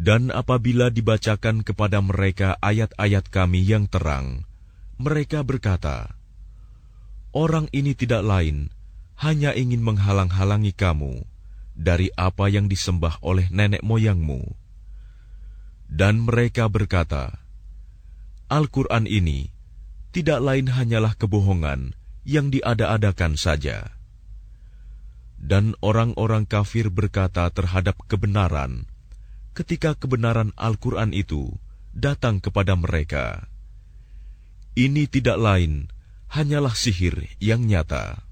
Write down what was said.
Dan apabila dibacakan kepada mereka ayat-ayat Kami yang terang, mereka berkata, "Orang ini tidak lain, hanya ingin menghalang-halangi kamu dari apa yang disembah oleh nenek moyangmu." Dan mereka berkata, "Al-Quran ini tidak lain hanyalah kebohongan yang diada-adakan saja." Dan orang-orang kafir berkata terhadap kebenaran, ketika kebenaran Al-Quran itu datang kepada mereka, "Ini tidak lain hanyalah sihir yang nyata."